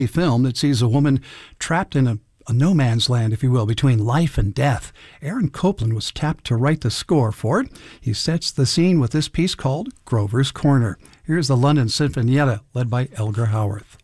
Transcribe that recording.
film that sees a woman trapped in a no man's land, if you will, between life and death. Aaron Copland was tapped to write the score for it. He sets the scene with this piece called Grover's Corner. Here's the London Sinfonietta, led by Elgar Howarth.